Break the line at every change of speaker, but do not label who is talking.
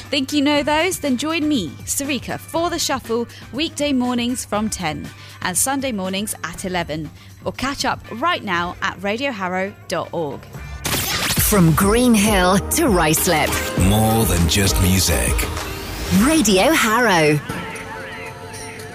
Think you know those? Then join me, Sarika, for The Shuffle, weekday mornings from 10 and Sunday mornings at 11. Or catch up right now at radioharrow.org.
From Green Hill to Ruislip.
More than just music.
Radio Harrow.